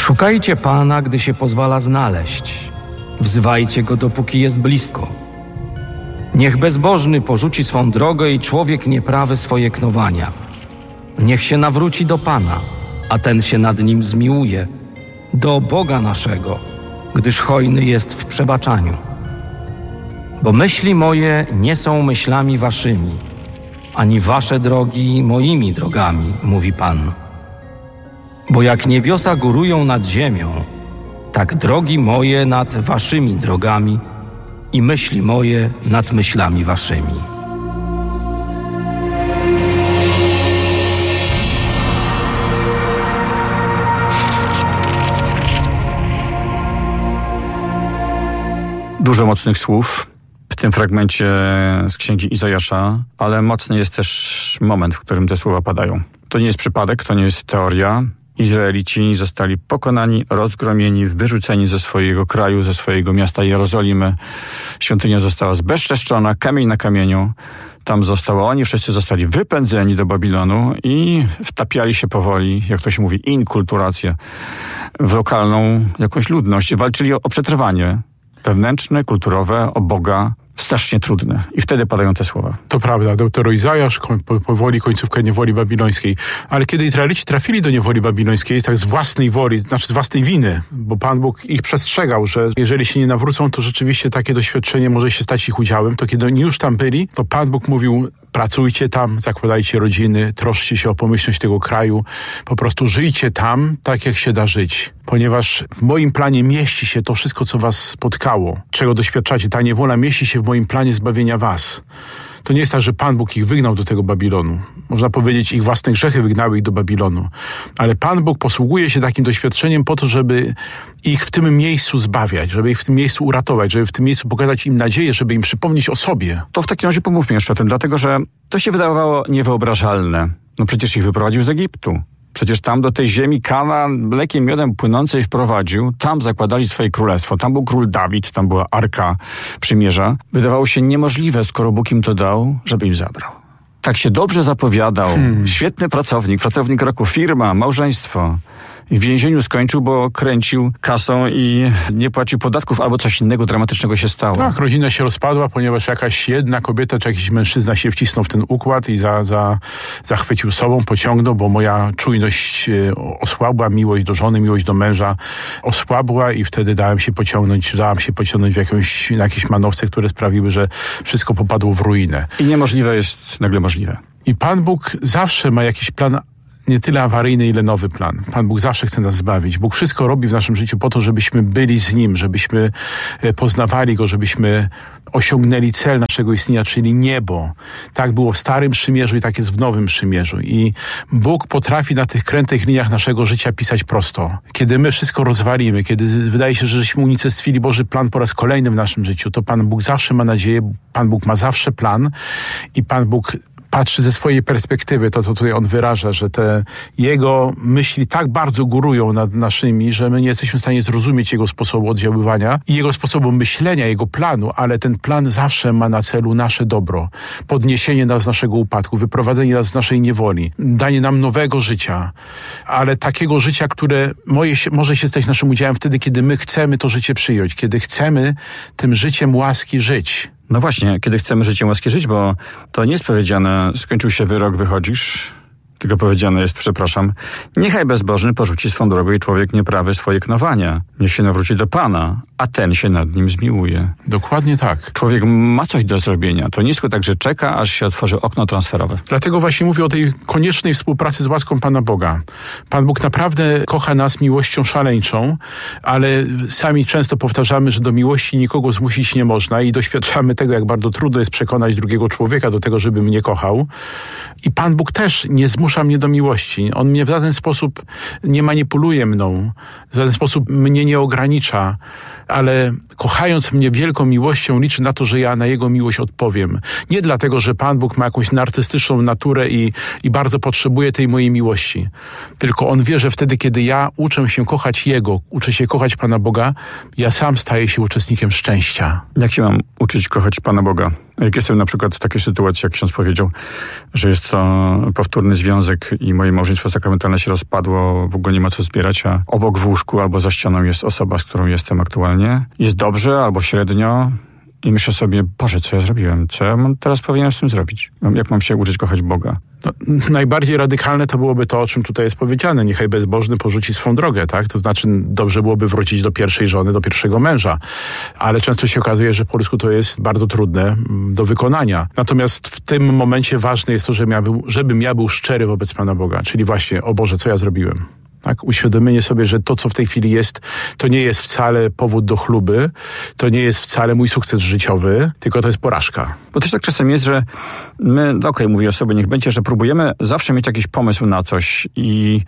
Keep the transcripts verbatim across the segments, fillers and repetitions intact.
Szukajcie Pana, gdy się pozwala znaleźć. Wzywajcie Go, dopóki jest blisko. Niech bezbożny porzuci swą drogę i człowiek nieprawy swoje knowania. Niech się nawróci do Pana, a ten się nad nim zmiłuje, do Boga naszego, gdyż hojny jest w przebaczaniu. Bo myśli moje nie są myślami waszymi, ani wasze drogi moimi drogami, mówi Pan. Bo jak niebiosa górują nad ziemią, tak drogi moje nad waszymi drogami i myśli moje nad myślami waszymi. Dużo mocnych słów w tym fragmencie z Księgi Izajasza, ale mocny jest też moment, w którym te słowa padają. To nie jest przypadek, to nie jest teoria. Izraelici zostali pokonani, rozgromieni, wyrzuceni ze swojego kraju, ze swojego miasta Jerozolimy. Świątynia została zbezczeszczona, kamień na kamieniu. Tam zostało, oni wszyscy zostali wypędzeni do Babilonu i wtapiali się powoli, jak to się mówi, inkulturację w lokalną jakąś ludność. Walczyli o, o przetrwanie wewnętrzne, kulturowe, o Boga, strasznie trudne. I wtedy padają te słowa. To prawda, Deutero Izajasz, powoli końcówka niewoli babilońskiej. Ale kiedy Izraelici trafili do niewoli babilońskiej, tak z własnej woli, znaczy z własnej winy, bo Pan Bóg ich przestrzegał, że jeżeli się nie nawrócą, to rzeczywiście takie doświadczenie może się stać ich udziałem, to kiedy oni już tam byli, to Pan Bóg mówił: pracujcie tam, zakładajcie rodziny, troszczcie się o pomyślność tego kraju, po prostu żyjcie tam tak, jak się da żyć. Ponieważ w moim planie mieści się to wszystko, co was spotkało, czego doświadczacie. Ta niewola mieści się w moim planie zbawienia was. To nie jest tak, że Pan Bóg ich wygnał do tego Babilonu. Można powiedzieć, ich własne grzechy wygnały ich do Babilonu. Ale Pan Bóg posługuje się takim doświadczeniem po to, żeby ich w tym miejscu zbawiać, żeby ich w tym miejscu uratować, żeby w tym miejscu pokazać im nadzieję, żeby im przypomnieć o sobie. To w takim razie pomówmy jeszcze o tym, dlatego że to się wydawało niewyobrażalne. No przecież ich wyprowadził z Egiptu. Przecież tam do tej ziemi Kana mlekiem miodem płynącej wprowadził. Tam zakładali swoje królestwo. Tam był król Dawid, tam była Arka Przymierza. Wydawało się niemożliwe, skoro Bóg im to dał, żeby im zabrał. Tak się dobrze zapowiadał. Hmm. Świetny pracownik, pracownik roku, firma, małżeństwo. W więzieniu skończył, bo kręcił kasą i nie płacił podatków, albo coś innego dramatycznego się stało. Tak, rodzina się rozpadła, ponieważ jakaś jedna kobieta czy jakiś mężczyzna się wcisnął w ten układ i za, za, zachwycił sobą, pociągnął, bo moja czujność osłabła, miłość do żony, miłość do męża osłabła i wtedy dałem się pociągnąć, dałem się pociągnąć w jakąś, na jakieś manowce, które sprawiły, że wszystko popadło w ruinę. I niemożliwe jest nagle możliwe. I Pan Bóg zawsze ma jakiś plan, nie tyle awaryjny, ile nowy plan. Pan Bóg zawsze chce nas zbawić. Bóg wszystko robi w naszym życiu po to, żebyśmy byli z Nim, żebyśmy poznawali Go, żebyśmy osiągnęli cel naszego istnienia, czyli niebo. Tak było w Starym Przymierzu i tak jest w Nowym Przymierzu. I Bóg potrafi na tych krętych liniach naszego życia pisać prosto. Kiedy my wszystko rozwalimy, kiedy wydaje się, że żeśmy unicestwili Boży plan po raz kolejny w naszym życiu, to Pan Bóg zawsze ma nadzieję, Pan Bóg ma zawsze plan i Pan Bóg patrzy ze swojej perspektywy, to co tutaj on wyraża, że te jego myśli tak bardzo górują nad naszymi, że my nie jesteśmy w stanie zrozumieć jego sposobu oddziaływania i jego sposobu myślenia, jego planu, ale ten plan zawsze ma na celu nasze dobro, podniesienie nas z naszego upadku, wyprowadzenie nas z naszej niewoli, danie nam nowego życia, ale takiego życia, które może się stać naszym udziałem wtedy, kiedy my chcemy to życie przyjąć, kiedy chcemy tym życiem łaski żyć. No właśnie, kiedy chcemy życiem łaski żyć, bo to nie jest powiedziane, skończył się wyrok, wychodzisz, tylko powiedziane jest, przepraszam, niechaj bezbożny porzuci swą drogę i człowiek nieprawy swoje knowania. Niech się nawróci do Pana, a ten się nad nim zmiłuje. Dokładnie tak. Człowiek ma coś do zrobienia. To nie jest tylko tak, że czeka, aż się otworzy okno transferowe. Dlatego właśnie mówię o tej koniecznej współpracy z łaską Pana Boga. Pan Bóg naprawdę kocha nas miłością szaleńczą, ale sami często powtarzamy, że do miłości nikogo zmusić nie można i doświadczamy tego, jak bardzo trudno jest przekonać drugiego człowieka do tego, żeby mnie kochał. I Pan Bóg też nie zmusza mnie do miłości. On mnie w żaden sposób nie manipuluje mną, w żaden sposób mnie nie ogranicza, ale kochając mnie wielką miłością liczy na to, że ja na Jego miłość odpowiem. Nie dlatego, że Pan Bóg ma jakąś narcystyczną naturę i, i bardzo potrzebuje tej mojej miłości. Tylko On wie, że wtedy, kiedy ja uczę się kochać Jego, uczę się kochać Pana Boga, ja sam staję się uczestnikiem szczęścia. Jak się mam uczyć kochać Pana Boga? Jak jestem na przykład w takiej sytuacji, jak ksiądz powiedział, że jest to powtórny związek związek i moje małżeństwo sakramentalne się rozpadło, w ogóle nie ma co zbierać, a obok w łóżku albo za ścianą jest osoba, z którą jestem aktualnie. Jest dobrze albo średnio i myślę sobie, Boże, co ja zrobiłem? Co ja mam, teraz powinienem z tym zrobić? Jak mam się uczyć kochać Boga? No, najbardziej radykalne to byłoby to, o czym tutaj jest powiedziane. Niechaj bezbożny porzuci swą drogę, tak? To znaczy dobrze byłoby wrócić do pierwszej żony, do pierwszego męża. Ale często się okazuje, że po polsku to jest bardzo trudne do wykonania. Natomiast w tym momencie ważne jest to, żebym ja był, żebym ja był szczery wobec Pana Boga. Czyli właśnie, o Boże, co ja zrobiłem? Tak, uświadomienie sobie, że to, co w tej chwili jest, to nie jest wcale powód do chluby, to nie jest wcale mój sukces życiowy, tylko to jest porażka. Bo też tak czasem jest, że my, okej, okay, mówię o sobie, niech będzie, że próbujemy zawsze mieć jakiś pomysł na coś i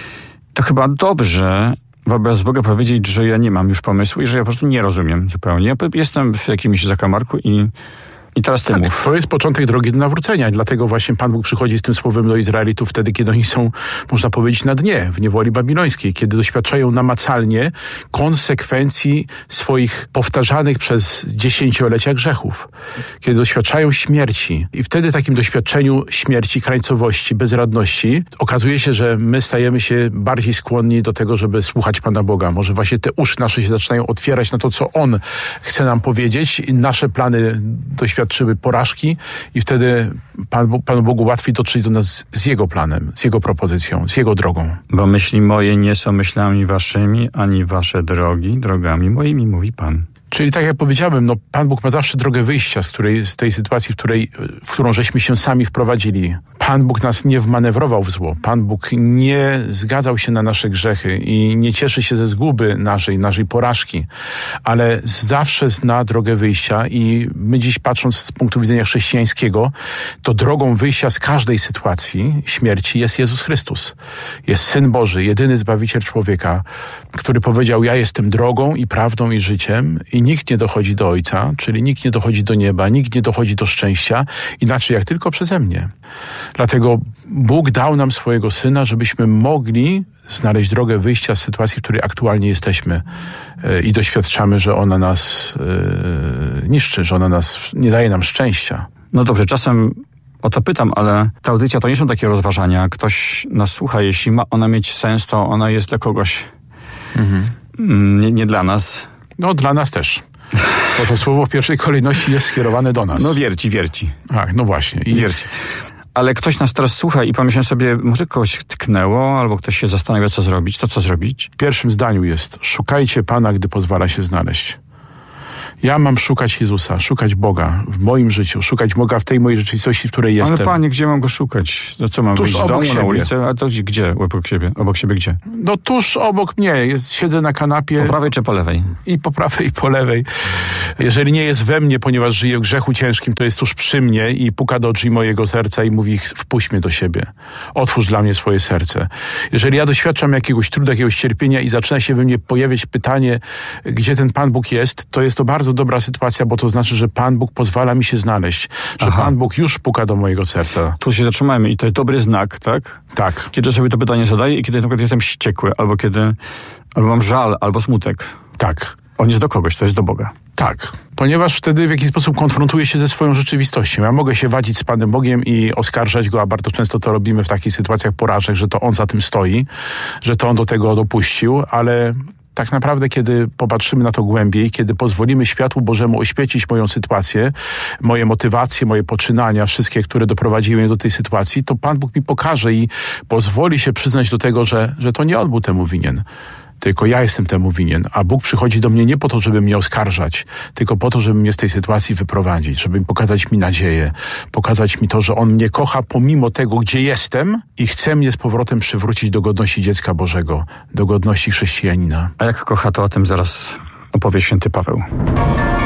to chyba dobrze wobec Boga powiedzieć, że ja nie mam już pomysłu i że ja po prostu nie rozumiem zupełnie. Ja jestem w jakimś zakamarku i I teraz ty tak, mów. To jest początek drogi do nawrócenia. Dlatego właśnie Pan Bóg przychodzi z tym słowem do Izraelitów wtedy, kiedy oni są, można powiedzieć, na dnie, w niewoli babilońskiej, kiedy doświadczają namacalnie konsekwencji swoich powtarzanych przez dziesięciolecia grzechów. Kiedy doświadczają śmierci. I wtedy takim doświadczeniu śmierci, krańcowości, bezradności okazuje się, że my stajemy się bardziej skłonni do tego, żeby słuchać Pana Boga. Może właśnie te uszy nasze się zaczynają otwierać na to, co On chce nam powiedzieć i nasze plany doświadczają doświadczyły porażki i wtedy Pan, Panu Bogu łatwiej dotrzeć do nas z Jego planem, z Jego propozycją, z Jego drogą. Bo myśli moje nie są myślami waszymi, ani wasze drogi drogami moimi, mówi Pan. Czyli tak jak powiedziałem, no Pan Bóg ma zawsze drogę wyjścia z której, z tej sytuacji, w której, w którą żeśmy się sami wprowadzili. Pan Bóg nas nie wmanewrował w zło. Pan Bóg nie zgadzał się na nasze grzechy i nie cieszy się ze zguby naszej, naszej porażki, ale zawsze zna drogę wyjścia i my dziś, patrząc z punktu widzenia chrześcijańskiego, to drogą wyjścia z każdej sytuacji śmierci jest Jezus Chrystus. Jest Syn Boży, jedyny Zbawiciel człowieka, który powiedział, ja jestem drogą i prawdą i życiem i nikt nie dochodzi do Ojca, czyli nikt nie dochodzi do nieba, nikt nie dochodzi do szczęścia, inaczej jak tylko przeze mnie. Dlatego Bóg dał nam swojego Syna, żebyśmy mogli znaleźć drogę wyjścia z sytuacji, w której aktualnie jesteśmy yy, i doświadczamy, że ona nas yy, niszczy, że ona nas nie daje nam szczęścia. No dobrze, czasem o to pytam, ale ta audycja to nie są takie rozważania. Ktoś nas słucha, jeśli ma ona mieć sens, to ona jest dla kogoś. Mhm. Nie, nie dla nas. No, dla nas też. Bo to słowo w pierwszej kolejności jest skierowane do nas. No wierci, wierci. Tak, no właśnie. I... Wierci. Ale ktoś nas teraz słucha i pomyślał sobie, może kogoś tknęło, albo ktoś się zastanawia, co zrobić, to co zrobić? W pierwszym zdaniu jest, szukajcie Pana, gdy pozwala się znaleźć. Ja mam szukać Jezusa, szukać Boga w moim życiu, szukać Boga w tej mojej rzeczywistości, w której jestem. Ale Panie, gdzie mam Go szukać? To co, mam tuż wyjść z domu siebie. Na ulicę? A to gdzie? Obok siebie? Obok siebie gdzie? No tuż obok mnie. Jest, siedzę na kanapie. Po prawej czy po lewej? I po prawej, i po lewej. Jeżeli nie jest we mnie, ponieważ żyję w grzechu ciężkim, to jest tuż przy mnie i puka do drzwi mojego serca i mówi, wpuść mnie do siebie. Otwórz dla mnie swoje serce. Jeżeli ja doświadczam jakiegoś trudu, jakiegoś cierpienia i zaczyna się we mnie pojawiać pytanie, gdzie ten Pan Bóg jest, to jest to bardzo dobra sytuacja, bo to znaczy, że Pan Bóg pozwala mi się znaleźć. Że Aha. Pan Bóg już puka do mojego serca. Tu się zatrzymajmy i to jest dobry znak, tak? Tak. Kiedy sobie to pytanie zadaję i kiedy na przykład jestem wściekły, albo kiedy albo mam żal, albo smutek. Tak. On jest do kogoś, to jest do Boga. Tak, ponieważ wtedy w jakiś sposób konfrontuję się ze swoją rzeczywistością. Ja mogę się wadzić z Panem Bogiem i oskarżać Go, a bardzo często to robimy w takich sytuacjach porażek, że to On za tym stoi, że to On do tego dopuścił, ale tak naprawdę, kiedy popatrzymy na to głębiej, kiedy pozwolimy światłu Bożemu oświecić moją sytuację, moje motywacje, moje poczynania, wszystkie, które doprowadziły mnie do tej sytuacji, to Pan Bóg mi pokaże i pozwoli się przyznać do tego, że, że to nie On był temu winien. Tylko ja jestem temu winien, a Bóg przychodzi do mnie nie po to, żeby mnie oskarżać, tylko po to, żeby mnie z tej sytuacji wyprowadzić, żeby pokazać mi nadzieję, pokazać mi to, że On mnie kocha pomimo tego, gdzie jestem i chce mnie z powrotem przywrócić do godności dziecka Bożego, do godności chrześcijanina. A jak kocha, to o tym zaraz opowie święty Paweł.